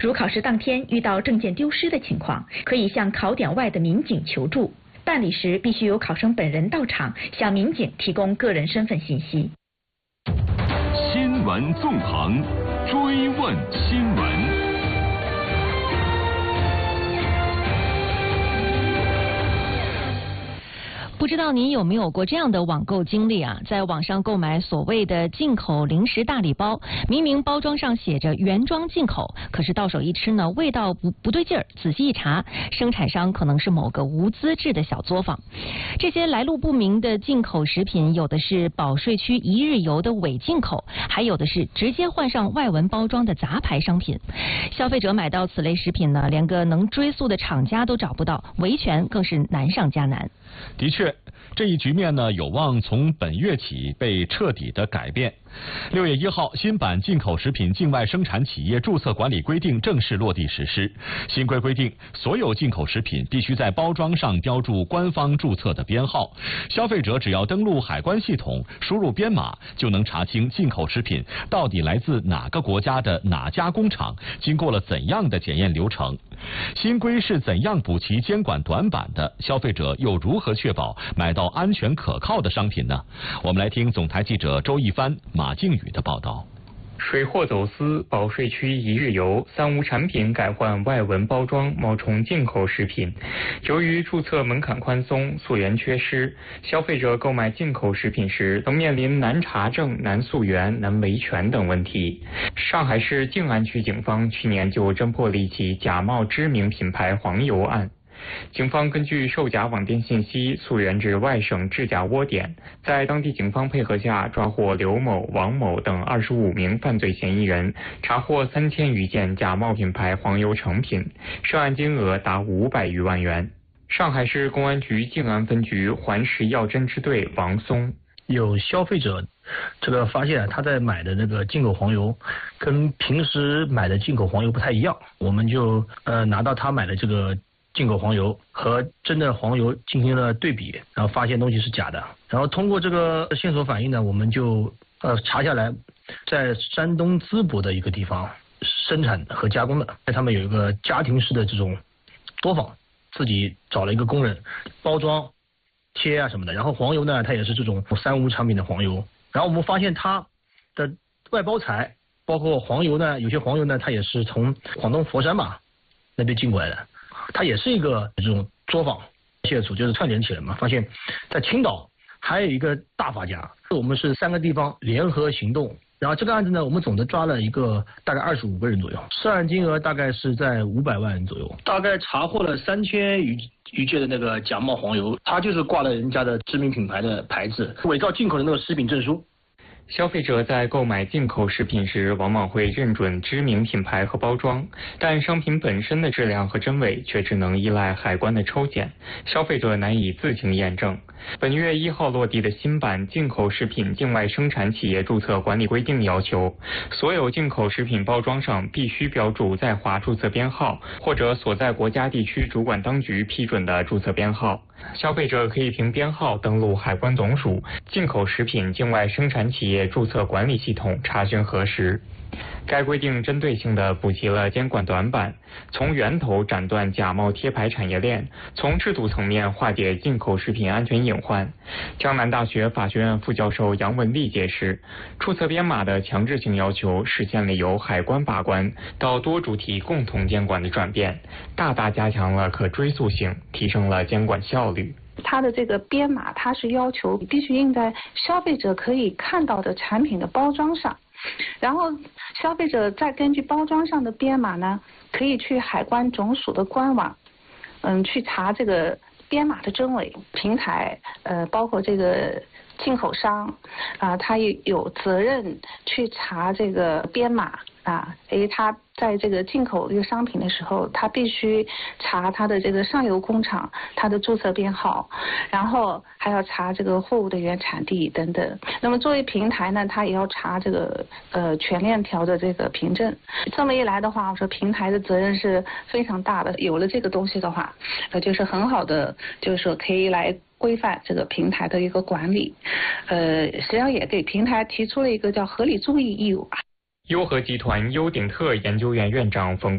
如考试当天遇到证件丢失的情况，可以向考点外的民警求助。办理时必须由考生本人到场，向民警提供个人身份信息。 新闻纵横，追问新闻。 不知道您有没有过这样的网购经历啊？在网上购买所谓的进口零食大礼包，明明包装上写着原装进口，可是到手一吃呢，味道不对劲儿。仔细一查，生产商可能是某个无资质的小作坊。这些来路不明的进口食品，有的是保税区一日游的伪进口，还有的是直接换上外文包装的杂牌商品。消费者买到此类食品呢，连个能追溯的厂家都找不到，维权更是难上加难。 的确，这一局面呢，有望从本月起被彻底的改变。6月1号，新版进口食品境外生产企业注册管理规定正式落地实施。新规定，所有进口食品必须在包装上标注官方注册的编号，消费者只要登录海关系统，输入编码，就能查清进口食品到底来自哪个国家的哪家工厂，经过了怎样的检验流程。新规是怎样补齐监管短板的？消费者又如何确保买到安全可靠的商品呢？我们来听总台记者周一帆、马靖宇的报道。 水货走私、保税区一日游、三无产品改换外文包装，冒充进口食品。由于注册门槛宽松、溯源缺失，消费者购买进口食品时都面临难查证、难溯源、难维权等问题。上海市静安区警方去年就侦破了一起假冒知名品牌黄油案。警方根据售假网店信息溯源至外省制假窝点，在当地警方配合下抓获刘某、王某等25名犯罪嫌疑人，查获3000余件假冒品牌黄油成品，涉案金额达500余万元。上海市公安局静安分局环石药侦支队王松， 有消费者发现他在买的那个进口黄油跟平时买的进口黄油不太一样，我们就拿到他买的这个进口黄油和真的黄油进行了对比，然后发现东西是假的。然后通过这个线索反应呢，我们就查下来，在山东淄博的一个地方生产和加工的，他们有一个家庭式的这种作坊，自己找了一个工人包装、切啊什么的。然后黄油呢，它也是这种三无产品的黄油。然后我们发现它的外包材，包括黄油呢，有些黄油呢，它也是从广东佛山吧那边进过来的。它也是一个这种作坊，谢楚就是串联起来嘛，发现在青岛还有一个大发家，我们是3个地方联合行动，然后这个案子呢，我们总的抓了一个大概25个人左右，涉案金额大概是在500万元左右，大概查获了3000余件的那个假冒黄油，它就是挂了人家的知名品牌的牌子，伪造进口的那个食品证书。 消费者在购买进口食品时，往往会认准知名品牌和包装，但商品本身的质量和真伪却只能依赖海关的抽检，消费者难以自行验证。本月1号落地的新版进口食品境外生产企业注册管理规定要求，所有进口食品包装上必须标注在华注册编号或者所在国家地区主管当局批准的注册编号。消费者可以凭编号登录海关总署进口食品境外生产企业注册管理系统查询核实。该规定针对性地补齐了监管短板，从源头斩断假冒贴牌产业链，从制度层面化解进口食品安全隐患。江南大学法学院副教授杨文丽解释，注册编码的强制性要求实现了由海关把关到多主体共同监管的转变，大大加强了可追溯性，提升了监管效率。 它的这个编码，它是要求必须印在消费者可以看到的产品的包装上，然后消费者再根据包装上的编码呢，可以去海关总署的官网，去查这个编码的真伪。平台包括这个进口商他也有责任去查这个编码他在这个进口一个商品的时候，他必须查他的这个上游工厂他的注册编号，然后还要查这个货物的原产地等等。那么作为平台呢，他也要查这个全链条的这个凭证。这么一来的话，我说平台的责任是非常大的。有了这个东西的话，就是很好的，就是说可以来规范这个平台的一个管理。实际上也给平台提出了一个叫合理注意义务。 优和集团优鼎特研究院院长冯